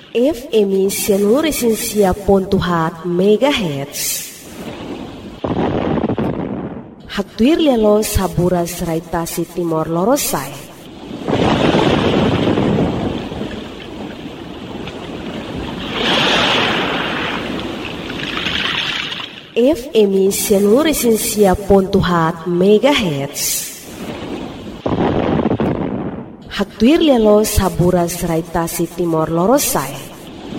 FM Sianuresinsia.hat MHz. Haktuir lelo saburas raitasi Timor Lorosai. FM Sianuresinsia.hat MHz. Haktuir lelo saburas raitasi Timor Lorosai.